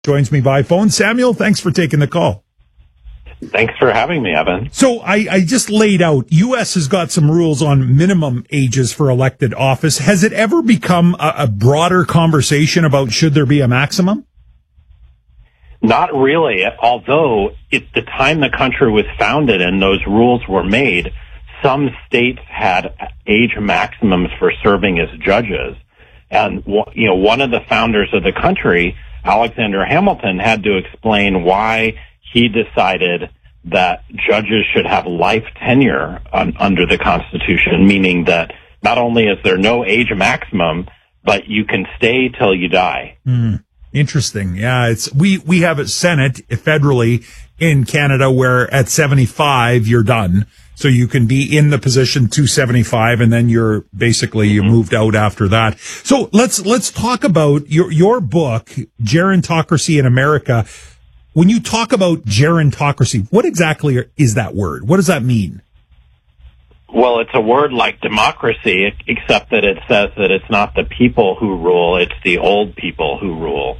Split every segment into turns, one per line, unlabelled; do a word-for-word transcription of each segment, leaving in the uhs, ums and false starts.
Joins me by phone. Samuel, thanks for taking the call.
Thanks for having me, Evan.
So I, I just laid out, U S has got some rules on minimum ages for elected office. Has it ever become a, a broader conversation about should there be a maximum?
Not really, although at the time the country was founded and those rules were made, some states had age maximums for serving as judges. And, you know, one of the founders of the country, Alexander Hamilton, had to explain why he decided that judges should have life tenure on, under the Constitution, meaning that not only is there no age maximum, but you can stay till you die.
Mm, interesting. Yeah, it's we we have a Senate federally in Canada where at seventy-five you're done. So you can be in the position to seventy-five, and then you're basically you moved out after that. So let's let's talk about your your book, Gerontocracy in America. When you talk about gerontocracy, what exactly is that word? What does that mean?
Well, it's a word like democracy, except that it says that it's not the people who rule, it's the old people who rule.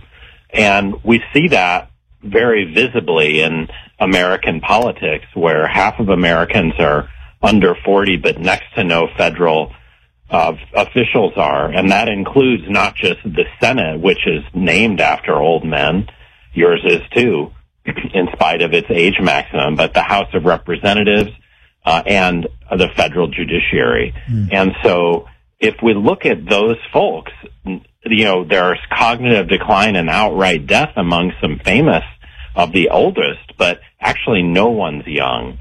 And we see that very visibly in American politics, where half of Americans are under forty, but next to no federal uh, officials are. And that includes not just the Senate, which is named after old men. Yours is too, in spite of its age maximum, but the House of Representatives uh, and the federal judiciary. Mm. And so if we look at those folks, you know, there's cognitive decline and outright death among some famous of the oldest, but actually no one's young.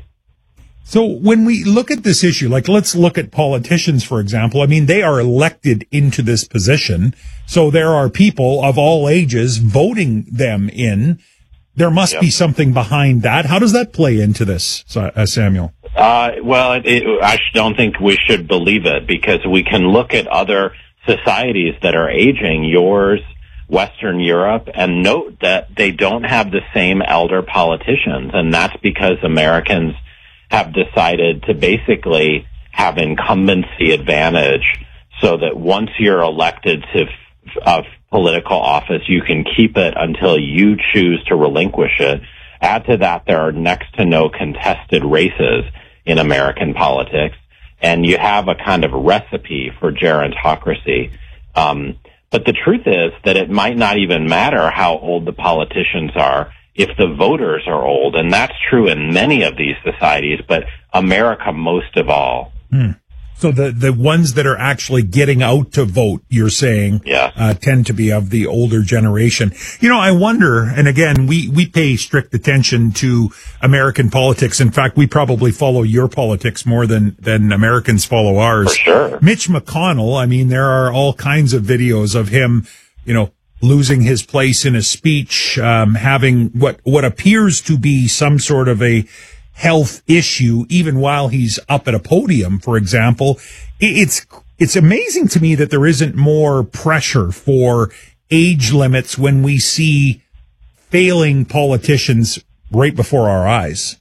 So when we look at this issue, like let's look at politicians, for example. I mean, they are elected into this position. So there are people of all ages voting them in. There must yep. be something behind that. How does that play into this, uh, Samuel?
Uh, well, it, it, I don't think we should believe it, because we can look at other societies that are aging, yours, Western Europe, and note that they don't have the same elder politicians. And that's because Americans have decided to basically have incumbency advantage, so that once you're elected to a political office, you can keep it until you choose to relinquish it. Add to that, there are next to no contested races in American politics, and you have a kind of recipe for gerontocracy. Um, but the truth is that it might not even matter how old the politicians are if the voters are old, and that's true in many of these societies, but America most of all.
Hmm. So the, the ones that are actually getting out to vote, you're saying,
yeah.
uh, tend to be of the older generation. You know, I wonder, and again, we, we pay strict attention to American politics. In fact, we probably follow your politics more than, than Americans follow ours.
For sure.
Mitch McConnell, I mean, there are all kinds of videos of him, you know, losing his place in a speech, um, having what, what appears to be some sort of a health issue, even while he's up at a podium, for example. It's, it's amazing to me that there isn't more pressure for age limits when we see failing politicians right before our eyes.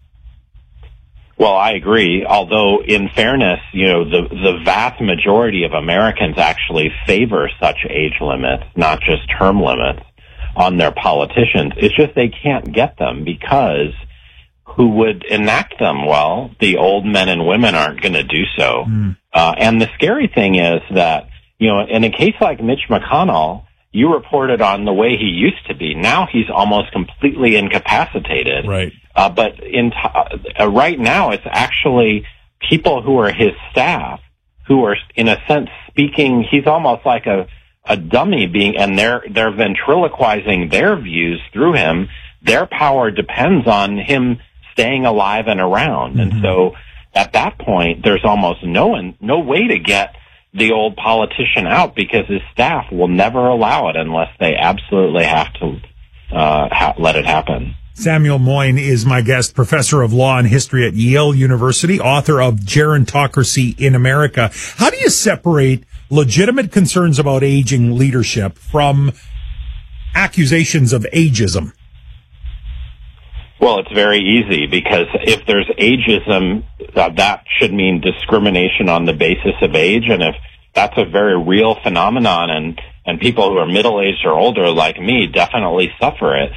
Well, I agree. Although, in fairness, you know, the, the vast majority of Americans actually favor such age limits, not just term limits, on their politicians. It's just they can't get them because who would enact them? Well, the old men and women aren't going to do so. Mm. Uh, and the scary thing is that, you know, in a case like Mitch McConnell, you reported on the way he used to be. Now he's almost completely incapacitated.
Right.
Uh, but in t- uh, right now, it's actually people who are his staff who are, in a sense, speaking. He's almost like a, a dummy being, and they're they're ventriloquizing their views through him. Their power depends on him staying alive and around, mm-hmm. and so at that point, there's almost no no way to get the old politician out, because his staff will never allow it unless they absolutely have to uh, ha- let it happen.
Samuel Moyn is my guest, professor of law and history at Yale University, author of Gerontocracy in America. How do you separate legitimate concerns about aging leadership from accusations of ageism?
Well, it's very easy, because if there's ageism, uh, that should mean discrimination on the basis of age. And if that's a very real phenomenon and and people who are middle-aged or older like me definitely suffer it.